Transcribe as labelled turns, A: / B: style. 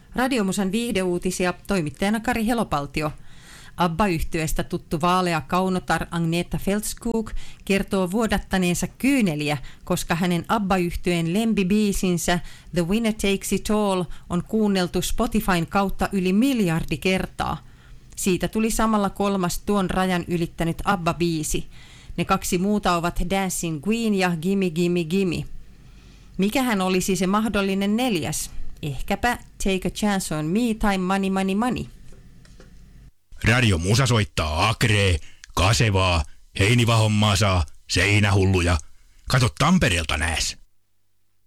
A: Radiomusan viihdeuutisia toimittajana Kari Helopaltio. ABBA-yhtyeestä tuttu vaalea kaunotar Agneta Fältskog kertoo vuodattaneensa kyyneliä, koska hänen ABBA-yhtyeen lempibiisinsä The Winner Takes It All on kuunneltu Spotifyn kautta yli 1 miljardi kertaa. Siitä tuli samalla 3. tuon rajan ylittänyt ABBA-biisi. Ne 2 muuta ovat Dancing Queen ja Gimme Gimme Gimme. Mikähän olisi se mahdollinen 4? Ehkäpä Take a Chance on Me tai Money Money Money.
B: Radio Musa soittaa Akree, Kasevaa, Heinivahommaa saa, Seinähulluja. Kato Tampereelta nääs.